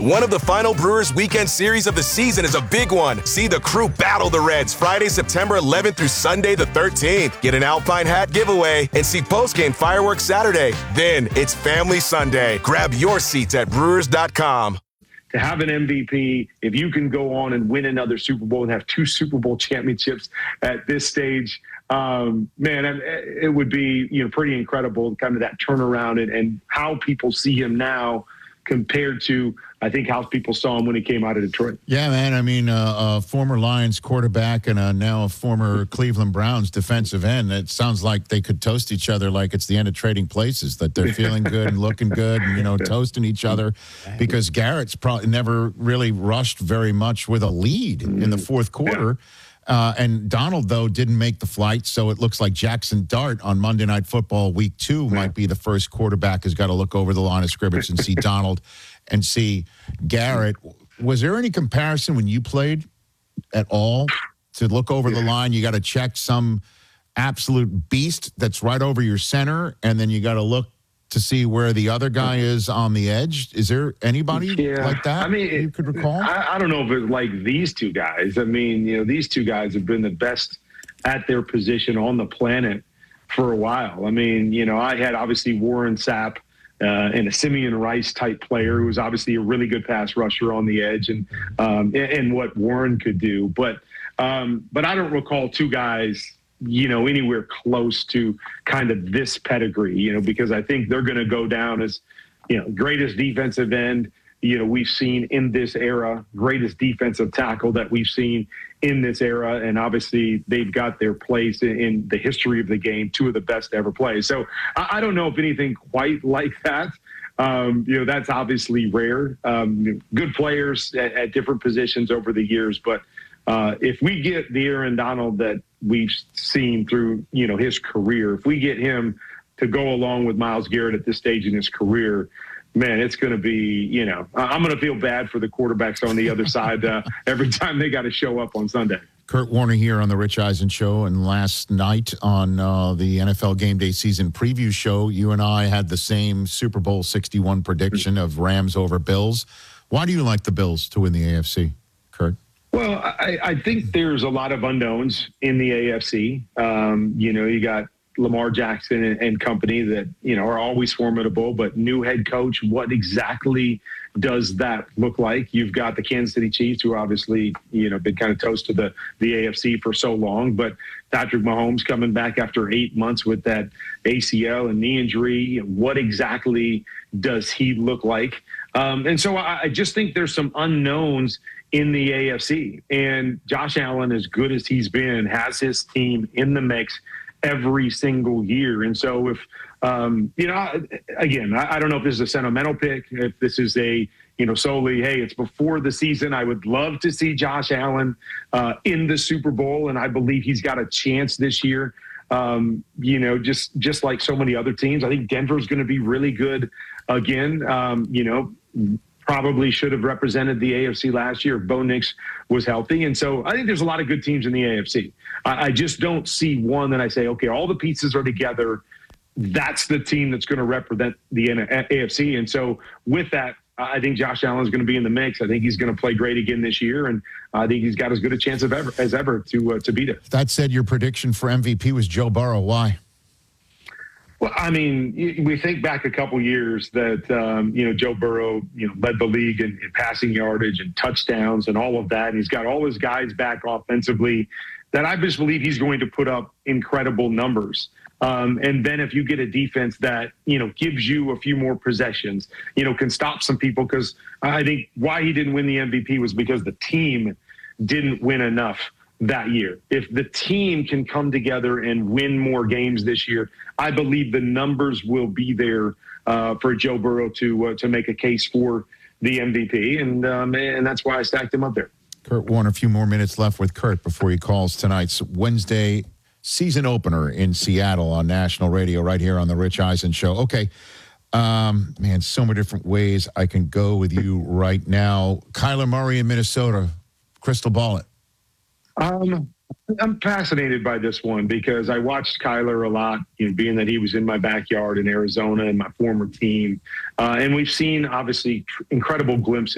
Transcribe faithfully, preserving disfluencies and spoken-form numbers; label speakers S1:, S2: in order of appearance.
S1: One of the final Brewers weekend series of the season is a big one. See the crew battle the Reds Friday, September eleventh through Sunday the thirteenth. Get an Alpine hat giveaway and see postgame fireworks Saturday. Then it's Family Sunday. Grab your seats at brewers dot com.
S2: To have an M V P, if you can go on and win another Super Bowl and have two Super Bowl championships at this stage, um, man, it would be, you know, pretty incredible, kind of that turnaround and, and how people see him now compared to, I think, how people saw him when he came out of Detroit.
S3: Yeah, man. I mean, uh, a former Lions quarterback and uh, now a former Cleveland Browns defensive end. It sounds like they could toast each other like it's the end of Trading Places, that they're feeling good and looking good and, you know, toasting each other, because Garrett's probably never really rushed very much with a lead in the fourth quarter. Yeah. Uh, and Donald, though, didn't make the flight, so it looks like Jackson Dart on Monday Night Football week two yeah. might be the first quarterback who's got to look over the line of scrimmage and see Donald and see Garrett. Was there any comparison when you played at all to look over the line? You got to check some absolute beast that's right over your center, and then you got to look to see where the other guy is on the edge. Is there anybody yeah. like that
S2: I mean,
S3: you could recall?
S2: I, I don't know if it's like these two guys. I mean, you know, these two guys have been the best at their position on the planet for a while. I mean, you know, I had obviously Warren Sapp uh, and a Simeon Rice type player who was obviously a really good pass rusher on the edge, and um, and, and what Warren could do. But um, but I don't recall two guys, you know, anywhere close to kind of this pedigree, you know, because I think they're going to go down as, you know, greatest defensive end, you know, we've seen in this era, greatest defensive tackle that we've seen in this era. And obviously they've got their place in, in the history of the game, two of the best to ever play. So I, I don't know if anything quite like that. Um, you know, that's obviously rare. Um, good players at, at different positions over the years. But uh, if we get the Aaron Donald that we've seen through, you know, his career, if we get him to go along with Myles Garrett at this stage in his career, man, it's going to be, you know, I'm going to feel bad for the quarterbacks on the other side uh, every time they got to show up on Sunday.
S3: Kurt Warner here on the Rich Eisen Show, and last night on uh, the N F L Game Day Season Preview Show, you and I had the same Super Bowl sixty-one prediction of Rams over Bills. Why do you like the Bills to win the A F C, Kurt?
S2: Well, I, I think there's a lot of unknowns in the A F C. Um, you know, you got Lamar Jackson and, and company that, you know, are always formidable, but new head coach, what exactly does that look like? You've got the Kansas City Chiefs, who obviously, you know, been kind of toast to the, the A F C for so long, but Patrick Mahomes coming back after eight months with that A C L and knee injury. What exactly does he look like? Um, and so I, I just think there's some unknowns in the A F C, and Josh Allen, as good as he's been, has his team in the mix every single year. And so if, um, you know, again, I, I don't know if this is a sentimental pick, if this is a, you know, solely, hey, it's before the season. I would love to see Josh Allen uh, in the Super Bowl, and I believe he's got a chance this year. Um, you know, just, just like so many other teams, I think Denver's going to be really good again. Um, you know, probably should have represented the A F C last year if Bo Nix was healthy. And so I think there's a lot of good teams in the A F C. I, I just don't see one that I say, okay, all the pieces are together. That's the team that's going to represent the A F C. And so with that, I think Josh Allen is going to be in the mix. I think he's going to play great again this year, and I think he's got as good a chance of ever, as ever to uh, to beat it.
S3: That said, your prediction for M V P was Joe Burrow. Why?
S2: Well, I mean, we think back a couple years that, um, you know, Joe Burrow, you know, led the league in, in passing yardage and touchdowns and all of that. And he's got all his guys back offensively that I just believe he's going to put up incredible numbers. Um, and then if you get a defense that, you know, gives you a few more possessions, you know, can stop some people, because I think why he didn't win the M V P was because the team didn't win enough that year. If the team can come together and win more games this year, I believe the numbers will be there uh, for Joe Burrow to uh, to make a case for the M V P, and um, and that's why I stacked him up there.
S3: Kurt Warner, a few more minutes left with Kurt before he calls tonight's Wednesday season opener in Seattle on national radio right here on the Rich Eisen Show. Okay, um, man, so many different ways I can go with you right now. Kyler Murray in Minnesota, crystal ball it.
S2: Um, I'm fascinated by this one because I watched Kyler a lot, you know, being that he was in my backyard in Arizona and my former team. Uh, and we've seen, obviously, tr- incredible glimpses